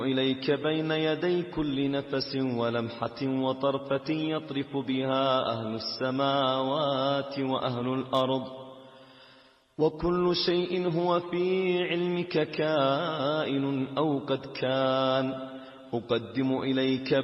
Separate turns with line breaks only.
إليك بين يدي كل نفس ولمحة وطرفة يطرف بها أهل السماوات وأهل الأرض، وكل شيء هو في علمك كائن أو قد كان. أقدم إليك